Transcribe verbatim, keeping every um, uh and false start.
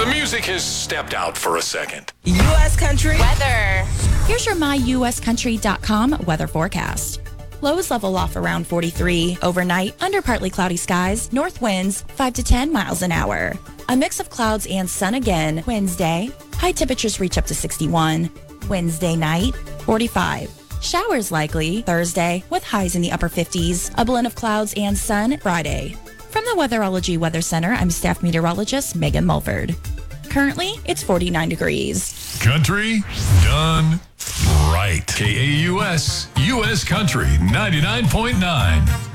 music has stepped out for a second. U S Country weather. Here's your my U S country dot com weather forecast. Lows level off around forty-three. Overnight, under partly cloudy skies, north winds five to ten miles an hour. A mix of clouds and sun again Wednesday. High temperatures reach up to sixty-one. Wednesday night, forty-five. Showers likely Thursday with highs in the upper fifties. A blend of clouds and sun Friday. From the Weatherology Weather Center, I'm staff meteorologist Megan Mulford. Currently, it's forty-nine degrees. Country done right. K A U S, U S Country ninety-nine point nine.